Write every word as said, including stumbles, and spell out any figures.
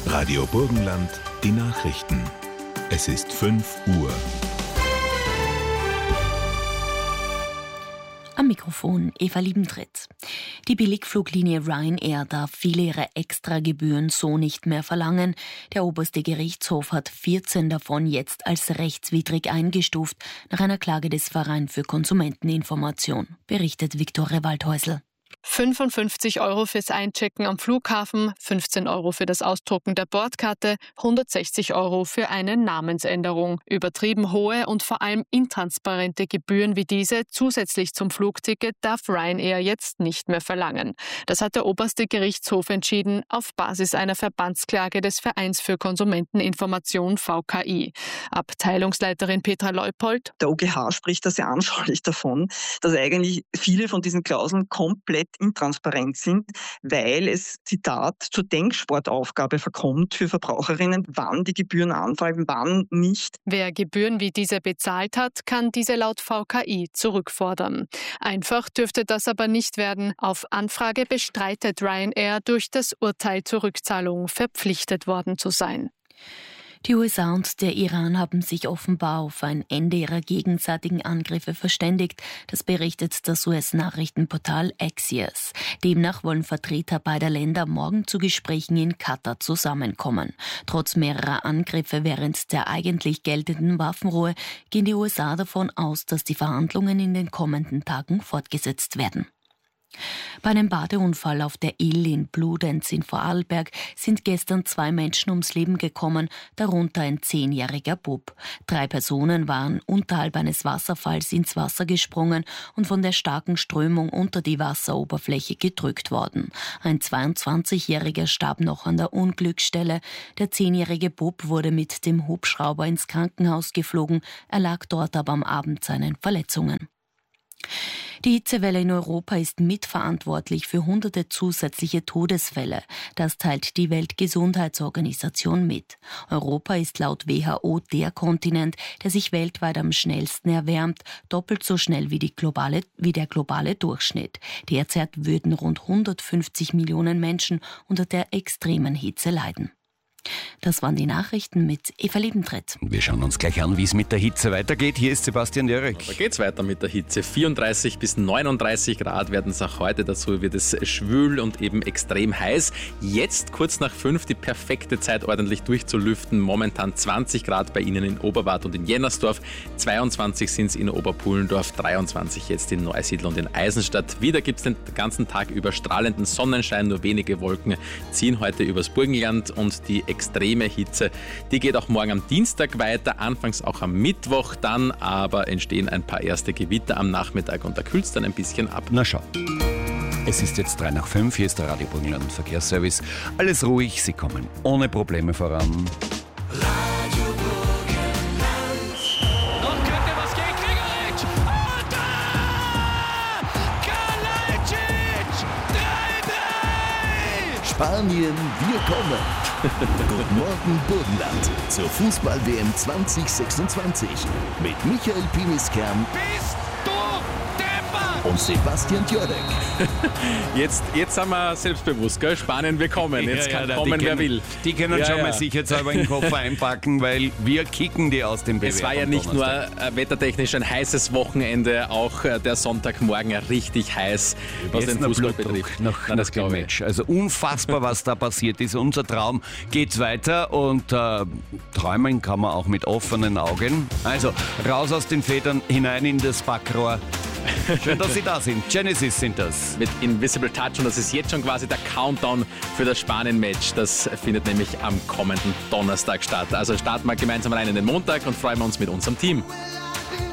Radio Burgenland, die Nachrichten. Es ist fünf Uhr. Am Mikrofon Eva Liebentritt. Die Billigfluglinie Ryanair darf viele ihrer Extragebühren so nicht mehr verlangen. Der oberste Gerichtshof hat vierzehn davon jetzt als rechtswidrig eingestuft, nach einer Klage des Vereins für Konsumenteninformation, berichtet Viktoria Waldhäusl. fünfundfünfzig Euro fürs Einchecken am Flughafen, fünfzehn Euro für das Ausdrucken der Bordkarte, hundertsechzig Euro für eine Namensänderung. Übertrieben hohe und vor allem intransparente Gebühren wie diese zusätzlich zum Flugticket darf Ryanair jetzt nicht mehr verlangen. Das hat der oberste Gerichtshof entschieden auf Basis einer Verbandsklage des Vereins für Konsumenteninformation V K I. Abteilungsleiterin Petra Leupold. Der O G H spricht da sehr anschaulich davon, dass eigentlich viele von diesen Klauseln komplett intransparent sind, weil es, Zitat, zur Denksportaufgabe verkommt für Verbraucherinnen, wann die Gebühren anfallen, wann nicht. Wer Gebühren wie diese bezahlt hat, kann diese laut V K I zurückfordern. Einfach dürfte das aber nicht werden. Auf Anfrage bestreitet Ryanair, durch das Urteil zur Rückzahlung verpflichtet worden zu sein. Die U S A und der Iran haben sich offenbar auf ein Ende ihrer gegenseitigen Angriffe verständigt. Das berichtet das U S-Nachrichtenportal Axios. Demnach wollen Vertreter beider Länder morgen zu Gesprächen in Katar zusammenkommen. Trotz mehrerer Angriffe während der eigentlich geltenden Waffenruhe gehen die U S A davon aus, dass die Verhandlungen in den kommenden Tagen fortgesetzt werden. Bei einem Badeunfall auf der Ill in Bludenz in Vorarlberg sind gestern zwei Menschen ums Leben gekommen, darunter ein zehnjähriger Bub. Drei Personen waren unterhalb eines Wasserfalls ins Wasser gesprungen und von der starken Strömung unter die Wasseroberfläche gedrückt worden. Ein zweiundzwanzigjähriger starb noch an der Unglücksstelle. Der zehnjährige Bub wurde mit dem Hubschrauber ins Krankenhaus geflogen, er lag dort aber am Abend seinen Verletzungen. Die Hitzewelle in Europa ist mitverantwortlich für hunderte zusätzliche Todesfälle. Das teilt die Weltgesundheitsorganisation mit. Europa ist laut W H O der Kontinent, der sich weltweit am schnellsten erwärmt, doppelt so schnell wie, die globale, wie der globale Durchschnitt. Derzeit würden rund hundertfünfzig Millionen Menschen unter der extremen Hitze leiden. Das waren die Nachrichten mit Eva Liebentritt. Wir schauen uns gleich an, wie es mit der Hitze weitergeht. Hier ist Sebastian Jörek. Da geht's weiter mit der Hitze. vierunddreißig bis neununddreißig Grad werden es auch heute. Dazu wird es schwül und eben extrem heiß. Jetzt kurz nach fünf die perfekte Zeit, ordentlich durchzulüften. Momentan zwanzig Grad bei Ihnen in Oberwart und in Jennersdorf. zweiundzwanzig sind es in Oberpullendorf, dreiundzwanzig jetzt in Neusiedl und in Eisenstadt. Wieder gibt es den ganzen Tag über strahlenden Sonnenschein. Nur wenige Wolken ziehen heute übers Burgenland und die extreme Hitze, die geht auch morgen am Dienstag weiter, anfangs auch am Mittwoch, dann aber entstehen ein paar erste Gewitter am Nachmittag und da kühlt es dann ein bisschen ab. Na schau. Es ist jetzt drei nach fünf, hier ist der Radio Burgenland Verkehrsservice. Alles ruhig, Sie kommen ohne Probleme voran. Radio Burgenland. Noch könnte was gehen, Gregoritsch! Und da! Kalajdzic! drei drei! Spanien, wir kommen! Guten Morgen Burgenland zur Fußball-W M zwanzig sechsundzwanzig mit Michael Piniskern Bist du deppert? und Sebastian Jörek. Jetzt, jetzt sind wir selbstbewusst, gell? Spanien, wir kommen. Jetzt Ja, kann ja, kommen, die wer können, will. Die können Ja, schon ja. mal sicherheitshalber in den Koffer einpacken, weil wir kicken die aus dem Bewerb. Es war ja am nicht nur Donnerstag. äh, wettertechnisch ein heißes Wochenende, auch äh, der Sonntagmorgen richtig heiß, was Jetzt den noch Fußball Blutdruck betrifft. nach, Na, nach das dem glaube ich. Match. Also unfassbar, was da passiert ist. Unser Traum geht weiter und äh, träumen kann man auch mit offenen Augen. Also raus aus den Federn, hinein in das Backrohr. Schön, dass Sie da sind. Genesis sind das. Mit Invisible Touch und das ist jetzt schon quasi der Countdown für das Spanien-Match. Das findet nämlich am kommenden Donnerstag statt. Also starten wir gemeinsam rein in den Montag und freuen wir uns mit unserem Team.